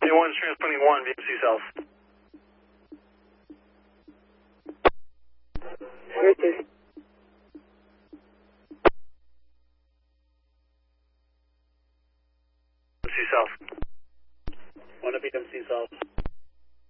A1 is transponding 1, VMC South. VMC South. 1 to VMC South.